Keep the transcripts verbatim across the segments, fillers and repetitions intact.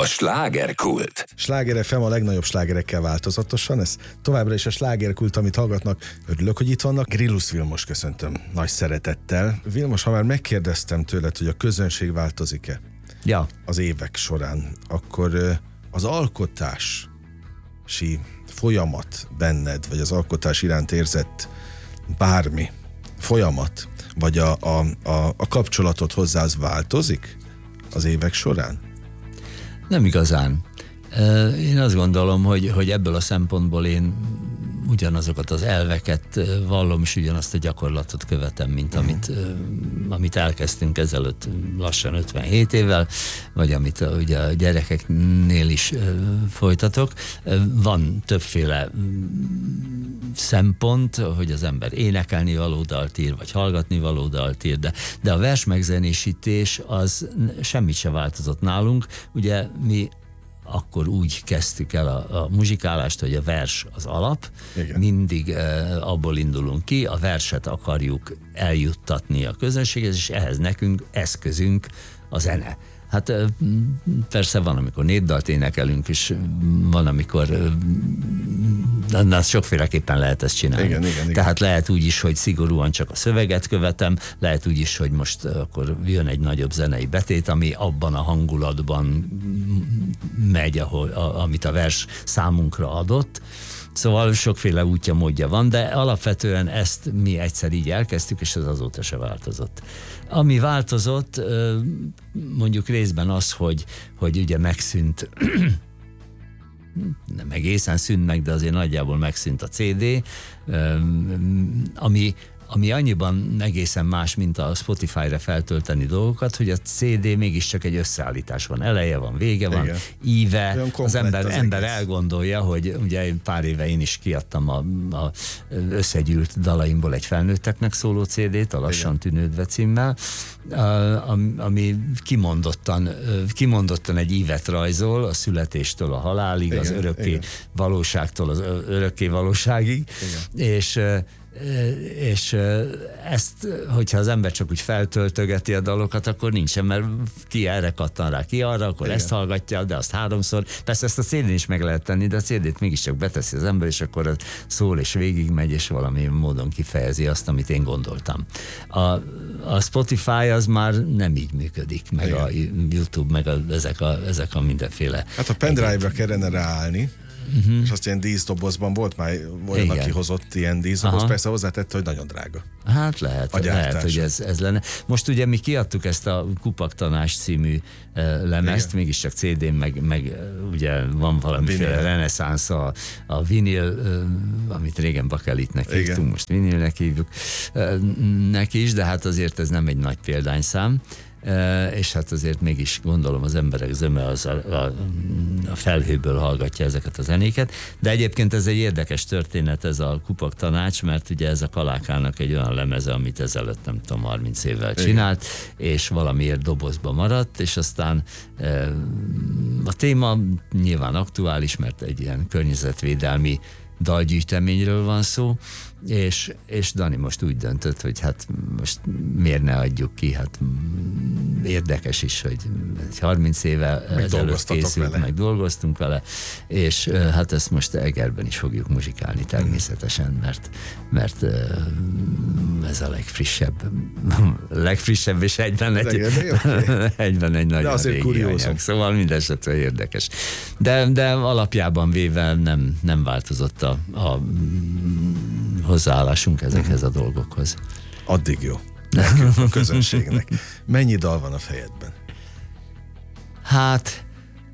slágerkult. Sláger ef em a legnagyobb slágerekkel változatosan, ez továbbra is a slágerkult, amit hallgatnak. Örülök, hogy itt vannak. Gryllus Vilmos köszöntöm nagy szeretettel. Vilmos, ha már megkérdeztem tőled, hogy a közönség változik-e ja. az évek során, akkor az alkotási folyamat benned, vagy az alkotás iránt érzett bármi folyamat, vagy a, a, a, a kapcsolatod hozzá az változik az évek során? Nem igazán. Én azt gondolom, hogy, hogy ebből a szempontból én ugyanazokat az elveket vallom, és ugyanazt a gyakorlatot követem, mint uh-huh. amit, amit elkezdtünk ezelőtt lassan ötvenhét évvel, vagy amit ugye a gyerekeknél is folytatok. Van többféle szempont, hogy az ember énekelni való dalt ír, vagy hallgatni való dalt ír, de, de a vers megzenésítés az semmit se változott nálunk. Ugye mi akkor úgy kezdtük el a, a muzsikálást, hogy a vers az alap, igen. mindig e, abból indulunk ki, a verset akarjuk eljuttatni a közönséghez, és ehhez nekünk eszközünk a zene. Hát persze van, amikor népdalt énekelünk, és van, amikor na, sokféleképpen lehet ezt csinálni. Igen, igen, igen. Tehát lehet úgy is, hogy szigorúan csak a szöveget követem, lehet úgy is, hogy most akkor jön egy nagyobb zenei betét, ami abban a hangulatban megy, ahol, a, amit a vers számunkra adott. Szóval sokféle útja, módja van, de alapvetően ezt mi egyszer így elkezdtük, és ez azóta se változott. Ami változott, mondjuk részben az, hogy, hogy ugye megszűnt, nem egészen szűnt meg, de azért nagyjából megszűnt a cé dé, ami ami annyiban egészen más, mint a Spotify-ra feltölteni dolgokat, hogy a cé dé mégiscsak egy összeállítás van. Eleje van, vége van, igen. íve. Az ember, az ember elgondolja, hogy ugye pár éve én is kiadtam a, a összegyűlt dalaimból egy felnőtteknek szóló cé dét, a Lassan tűnődve címmel, ami kimondottan, kimondottan egy ívet rajzol, a születéstől a halálig, igen, az örökké igen. valóságtól az örökké valóságig, igen. és és ezt, hogyha az ember csak úgy feltöltögeti a dalokat, akkor nincsen, mert ki erre kattan rá, ki arra, akkor igen. ezt hallgatja, de azt háromszor. Persze ezt a cé dén is meg lehet tenni, de a cé dét mégiscsak beteszi az ember, és akkor az szól és végigmegy, és valami módon kifejezi azt, amit én gondoltam. A, a Spotify az már nem így működik, meg igen. a YouTube, meg a, ezek, a, ezek a mindenféle. Hát a pendrive-ra kellene ráállni, Uh-huh. és azt ilyen díszdobozban volt már olyan, igen. aki hozott ilyen díszdoboz, aha. persze hozzátette, hogy nagyon drága. Hát lehet, lehet, hogy ez, ez lenne. Most ugye mi kiadtuk ezt a Kupaktanás című uh, lemezt, igen. mégiscsak cé dén, meg, meg ugye van valamiféle reneszánsz a, a vinil, uh, amit régen bakelitnek hívtunk, most vinilnek hívjuk uh, neki is, de hát azért ez nem egy nagy példányszám. Uh, és hát azért mégis gondolom az emberek zöme az a, a, a felhőből hallgatja ezeket a zenéket, de egyébként ez egy érdekes történet, ez a Kupaktanács, mert ugye ez a Kalákának egy olyan lemeze, amit ezelőtt nem tudom, harminc évvel csinált, igen. és valamiért dobozba maradt, és aztán uh, a téma nyilván aktuális, mert egy ilyen környezetvédelmi dalgyűjteményről van szó, és, és Dani most úgy döntött, hogy hát most miért ne adjuk ki, hát érdekes is, hogy harminc éve ezelőtt készült, vele. meg dolgoztunk vele, és hát ezt most Egerben is fogjuk muzsikálni természetesen, mert, mert ez a legfrissebb, legfrissebb és egyben egy, okay. egyben egy nagyon régi anyag, szóval mindesetre érdekes. De, de alapjában véve nem, nem változott a, a hozzáállásunk ezekhez a dolgokhoz. Addig jó. Nekünk, a közönségnek. Mennyi dal van a fejedben? Hát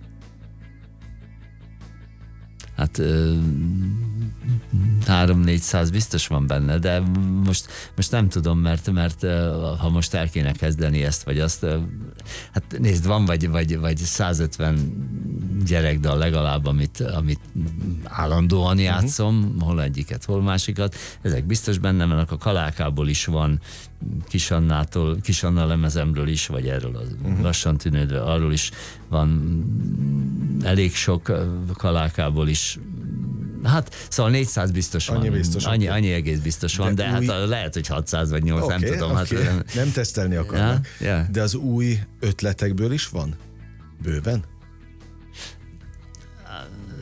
hát három-négyszáz biztos van benne, de most, most nem tudom, mert, mert ha most el kéne kezdeni ezt, vagy azt, hát nézd, van vagy, vagy, vagy százötven gyerekdal legalább, amit, amit állandóan játszom, uh-huh. hol egyiket, hol másikat, ezek biztos benne vannak, a Kalákából is van, Kisannától, Kisanna lemezemről is, vagy erről az uh-huh. Lassan tűnődve, arról is van elég sok, Kalákából is. Hát, szóval négyszáz biztos van. Annyi biztos. Annyi, annyi egész biztos van, de, de új... hát lehet, hogy hatszáz vagy nyolcszáz, okay, nem tudom. Okay. Hát, nem tesztelni akarnak. Ja, ja. De az új ötletekből is van? Bőven?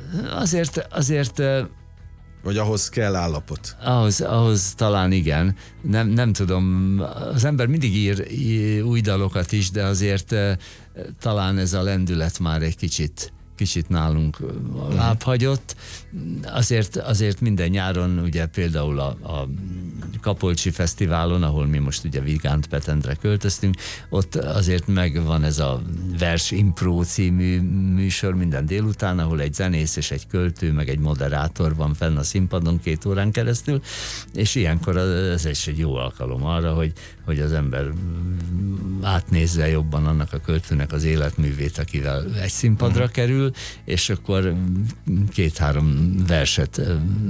Azért, azért vagy ahhoz kell állapot? Ahhoz, ahhoz talán igen. Nem, nem tudom, az ember mindig ír, ír új dalokat is, de azért talán ez a lendület már egy kicsit kicsit nálunk lábhagyott. Azért, azért minden nyáron, ugye például a, a Kapolcsi Fesztiválon, ahol mi most ugye Vigánt Petendre költöztünk, ott azért megvan ez a Vers Impro című műsor minden délután, ahol egy zenész és egy költő, meg egy moderátor van fenn a színpadon két órán keresztül, és ilyenkor ez is egy jó alkalom arra, hogy, hogy az ember átnézze jobban annak a költőnek az életművét, akivel egy színpadra uh-huh. kerül, és akkor két-három verset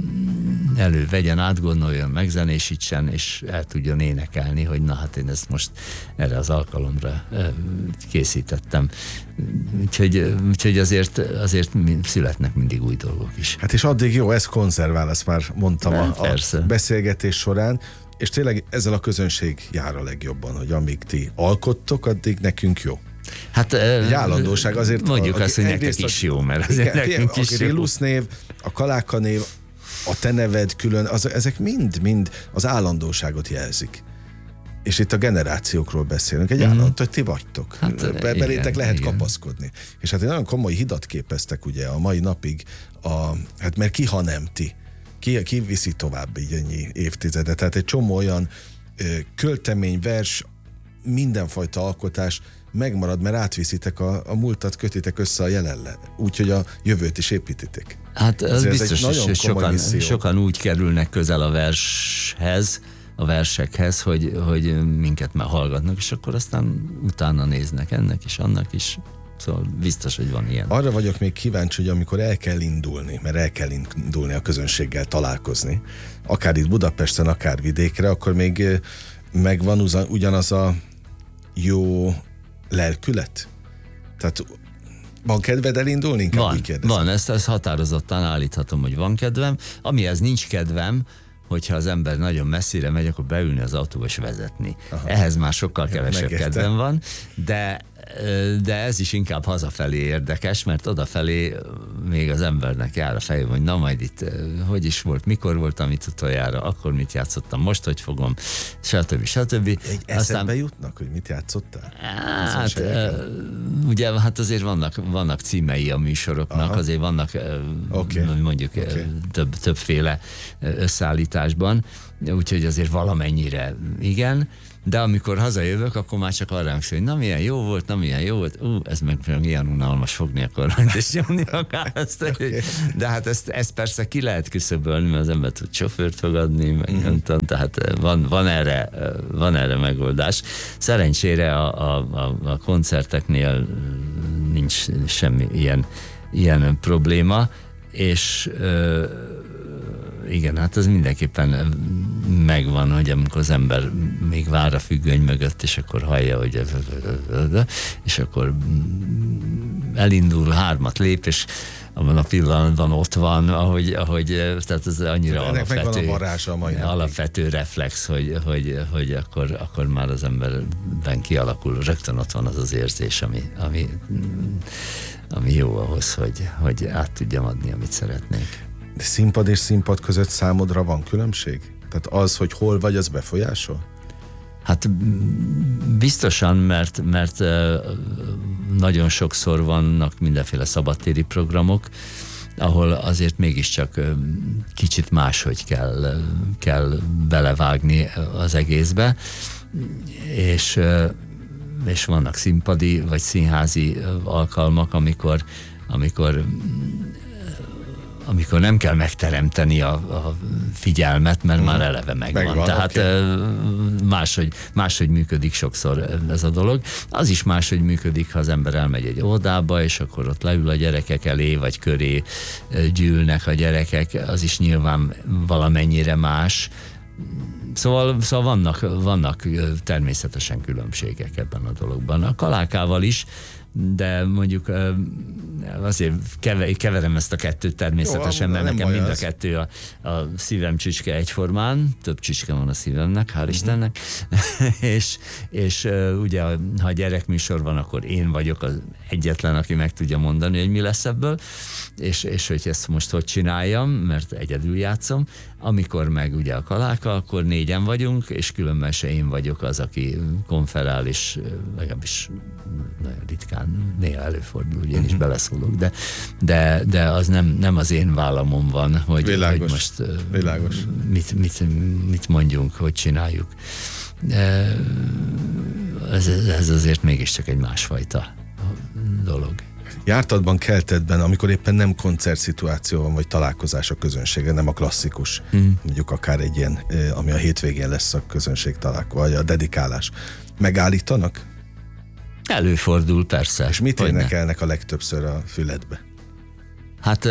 elővegyen, átgondoljon, megzenésítsen, és el tudjon énekelni, hogy na hát én ezt most erre az alkalomra készítettem. Úgyhogy, úgyhogy azért, azért születnek mindig új dolgok is. Hát és addig jó, ez konzervál, ezt már mondtam a, a beszélgetés során, és tényleg ezzel a közönség jár a legjobban, hogy amíg ti alkottok, addig nekünk jó. Hát egy állandóság azért. Mondjuk a, azt, hogy nektek is jó, mert azért igen, nekünk is jó. A Grillusz név, a Kaláka név, a te neved külön, az, ezek mind-mind az állandóságot jelzik. És itt a generációkról beszélünk, egy mm-hmm. állandó, hogy ti vagytok. Hát, Be, belétek lehet igen. kapaszkodni. És hát egy nagyon komoly hidat képeztek ugye a mai napig, a, hát mert ki, ha nem ti. Ki, ki viszi tovább így ennyi évtizedet. Tehát egy csomó olyan ö, költemény, vers, mindenfajta alkotás megmarad, mert átviszitek a, a múltat, kötitek össze a jelenle. Úgyhogy a jövőt is építitek. Hát ez biztos, hogy sokan, sokan úgy kerülnek közel a vershez, a versekhez, hogy, hogy minket már hallgatnak, és akkor aztán utána néznek ennek is, annak is. Szóval biztos, hogy van ilyen. Arra vagyok még kíváncsi, hogy amikor el kell indulni, mert el kell indulni a közönséggel találkozni, akár itt Budapesten, akár vidékre, akkor még megvan ugyanaz a jó lelkület? Tehát van kedved elindulni? Van, van, ezt, ezt határozottan állíthatom, hogy van kedvem. Amihez nincs kedvem, hogyha az ember nagyon messzire megy, akkor beülni az autóba és vezetni. Aha. Ehhez már sokkal kevesebb Megértem. kedvem van, de de ez is inkább hazafelé érdekes, mert odafelé még az embernek jár a fejében, hogy na majd itt hogy is volt, mikor voltam itt utoljára, akkor mit játszottam, most hogy fogom, stb. stb. Egy eszedbe Aztán, jutnak, hogy mit játszottál? Hát, e, ugye hát azért vannak, vannak címei a műsoroknak, Aha. azért vannak okay. mondjuk okay. több, többféle összeállításban, úgyhogy azért valamennyire igen, de amikor hazajövök, akkor már csak arra emlékszem, hogy na milyen jó volt, na milyen jó volt, ú, ez meg milyen unalmas fogni, akkor majd is nyomni akár ezt. Okay. De hát ezt, ezt persze ki lehet küszöbölni, mert az ember tud sofőrt fogadni, meg mm-hmm. nem tudom, tehát van, van, erre, van erre megoldás. Szerencsére a, a, a koncerteknél nincs semmi ilyen, ilyen probléma, és igen, hát ez mindenképpen megvan, hogy amikor az ember még vár a függöny mögött, és akkor hallja, hogy és akkor elindul, hármat lép, és abban a pillanatban ott van, ahogy, ahogy tehát ez annyira alapvető, alapvető reflex, hogy, hogy, hogy akkor, akkor már az emberben kialakul, rögtön ott van az az érzés, ami, ami, ami jó ahhoz, hogy, hogy át tudjam adni, amit szeretnék. De színpad és színpad között számodra van különbség? Tehát az, hogy hol vagy, az befolyásol? Hát biztosan, mert, mert nagyon sokszor vannak mindenféle szabadtéri programok, ahol azért mégiscsak kicsit máshogy kell, kell belevágni az egészbe, és, és vannak színpadi vagy színházi alkalmak, amikor, amikor amikor nem kell megteremteni a, a figyelmet, mert hmm. már eleve megvan. megvan Tehát okay. máshogy, máshogy működik sokszor ez a dolog. Az is máshogy működik, ha az ember elmegy egy óvodába, és akkor ott leül a gyerekek elé, vagy köré gyűlnek a gyerekek, az is nyilván valamennyire más. Szóval, szóval vannak, vannak természetesen különbségek ebben a dologban. A Kalákával is de mondjuk azért keverem ezt a kettőt természetesen, jó, mert nekem mind a kettő a, a szívem csücske egyformán, több csücske van a szívemnek, hál' uh-huh. Istennek, és, és ugye ha gyerekműsor van, akkor én vagyok az egyetlen, aki meg tudja mondani, hogy mi lesz ebből, és, és hogy ezt most hogy csináljam, mert egyedül játszom. Amikor meg ugye a Kaláka, akkor négyen vagyunk, és különben se én vagyok az, aki konferál, és legalábbis nagyon ritkán, néha előfordul, hogy én uh-huh. is beleszólok, de, de, de az nem, nem az én vállamon van, hogy, hogy most Világos. Mit, mit, mit mondjunk, hogy csináljuk. Ez, ez azért mégiscsak egy másfajta dolog. Jártatban, keltetben, amikor éppen nem koncertszituáció van, vagy találkozás a közönsége, nem a klasszikus, mm. mondjuk akár egy ilyen, ami a hétvégén lesz a közönség találkozás, vagy a dedikálás. Megállítanak? Előfordul, persze. És mit énekelnek a legtöbbször a füledbe? Hát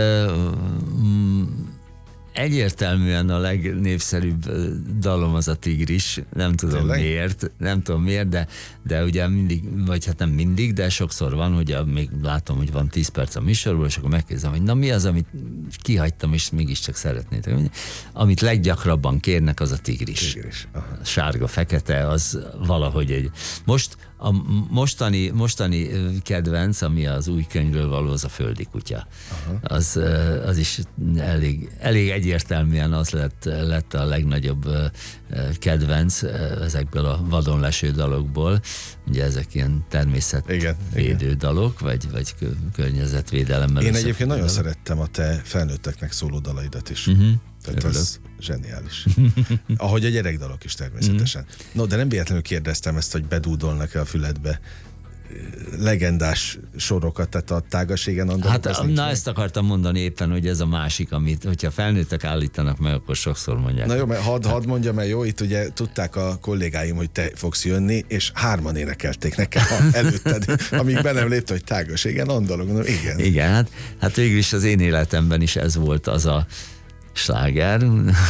mm, egyértelműen a legnépszerűbb dalom az a Tigris, nem tudom Tényleg? miért, nem tudom miért, de, de ugye mindig, vagy hát nem mindig, de sokszor van, hogy a, még látom, hogy van tíz perc a műsorból, és akkor megkérdezem, hogy na mi az, amit kihagytam, és mégiscsak szeretnétek. Amit leggyakrabban kérnek, az a Tigris. Tigris. Sárga, fekete, az valahogy egy... Most a mostani, mostani kedvenc, ami az új könyvről való, az a Földi kutya. Az, az is elég, elég egyértelműen az lett, lett a legnagyobb kedvenc ezekből a vadon leső dalokból. Ugye ezek ilyen természetvédő dalok, vagy, vagy környezetvédelemmel. Én egyébként nagyon dalok. Szerettem a te felnőtteknek szóló dalaidat is. Uh-huh. Tehát Örülök. Az zseniális. Ahogy a gyerekdalok is természetesen. Mm. No, de nem véletlenül kérdeztem ezt, hogy bedúdolnak-e a füledbe legendás sorokat, tehát a Tágaségen Andalok. Hát na meg? Ezt akartam mondani éppen, hogy ez a másik, amit, hogyha felnőttek állítanak meg, akkor sokszor mondják. Na jó, mert hadd had mondjam, mert jó, itt ugye tudták a kollégáim, hogy te fogsz jönni, és hárman énekelték nekem előtted, amíg be nem lépte, hogy Tágaségen Andalok. Mondom, igen. Igen, hát, hát végül is az én életemben is ez volt az a sláger.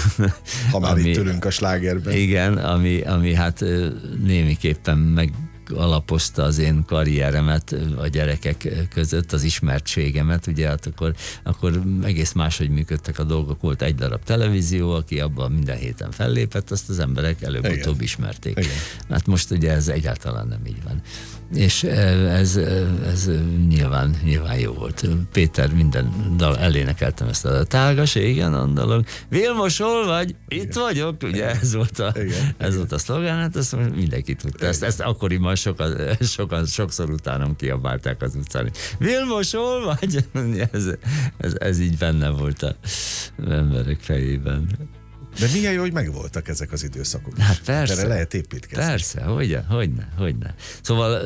Ha már ami, itt ülünk a slágerben. Igen, ami, ami hát némiképpen meg alapozta az én karrieremet a gyerekek között, az ismertségemet, ugye hát akkor, akkor egész máshogy működtek a dolgok. Volt egy darab televízió, aki abban minden héten fellépett, azt az emberek előbb-utóbb ismerték. Igen. Hát most ugye ez egyáltalán nem így van. És ez, ez nyilván, nyilván jó volt. Péter minden dal elénekeltem ezt a Tágaségen Andalok. Vilmos, hol vagy? Itt igen. vagyok. Ugye ez volt a, igen. ez volt a szlogán, hát ezt mindenki tudta. Ezt, ezt akkoriban sokan, sokan, sokszor utánam kiabálták az utcán. Vilmos, hol vagy? Ez, ez, ez így benne volt az emberek fejében. De milyen jó, hogy megvoltak ezek az időszakok. Hát persze. Erre lehet építkezni. Persze, hogyne, hogyne, hogyne. Szóval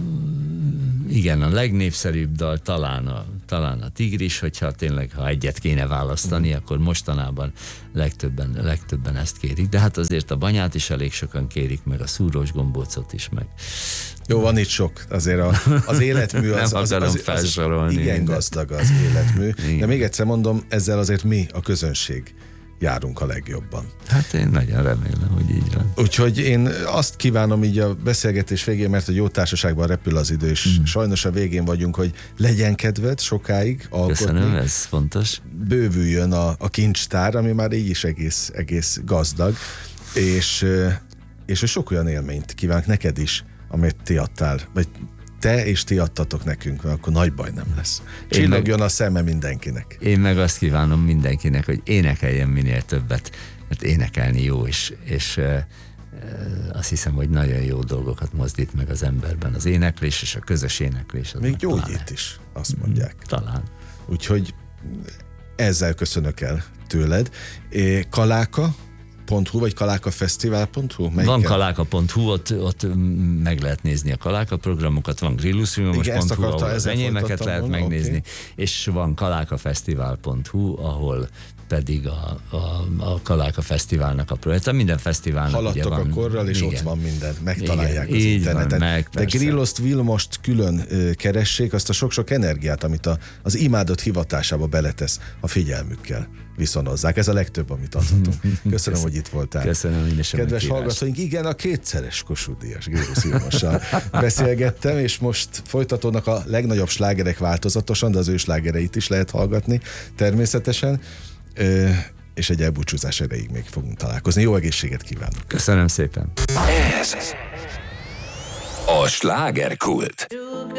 igen, a legnépszerűbb dal talán a, talán a Tigris, hogyha tényleg, ha egyet kéne választani, mm. akkor mostanában legtöbben, legtöbben ezt kérik. De hát azért a Banyát is elég sokan kérik, meg a Szúrós Gombócot is, meg... Jó, van itt sok. Azért a, az életmű az, az, az, az, az igen gazdag az életmű. Igen. De még egyszer mondom, ezzel azért mi, a közönség járunk a legjobban. Hát én nagyon remélem, hogy így van. Úgyhogy én azt kívánom így a beszélgetés végén, mert a jó társaságban repül az idő, és mm. sajnos a végén vagyunk, hogy legyen kedved sokáig alkotni. Köszönöm, ez fontos. Bővüljön a, a kincstár, ami már így is egész, egész gazdag, és, és sok olyan élményt kívánok neked is, amit ti adtál, vagy te és ti adtatok nekünk, mert akkor nagy baj nem lesz. Csillogjon a szeme mindenkinek. Én meg azt kívánom mindenkinek, hogy énekeljen minél többet, mert énekelni jó, és, és e, azt hiszem, hogy nagyon jó dolgokat mozdít meg az emberben. Az éneklés és a közös éneklés. Még gyógyít is, azt mondják. Talán. Úgyhogy ezzel köszönök el tőled. É, Kaláka pont hu vagy kalákafesztivál pont hu? Melyiken? Van kaláka pont hu, ott, ott meg lehet nézni a Kaláka programokat, van grillusfilmos pont hu, ahol az enyémeket lehet volna, megnézni, okay. És van kalákafesztivál pont hu, ahol pedig a, a, a Kaláka Fesztiválnak a projekt. Minden fesztiválnak haladtok ugye van. a korral, és igen. Ott van minden. Megtalálják igen, az így interneten. Van, meg, de Grilloszt, Vilmost külön ö, keressék, azt a sok-sok energiát, amit a, az imádott hivatásába beletesz a figyelmükkel. viszonozzák. Ez a legtöbb, amit adhatunk. Köszönöm, hogy itt voltál. Köszönöm, én is. Kedves hallgatóink, igen, a kétszeres Kossuth Díjas Grélusz Vilmossal beszélgettem, és most folytatódnak a legnagyobb slágerek változatosan, de az ő slágereit is lehet hallgatni természetesen, és egy elbúcsúzás erejéig még fogunk találkozni. Jó egészséget kívánok! Köszönöm szépen! Ez a Slágerkult.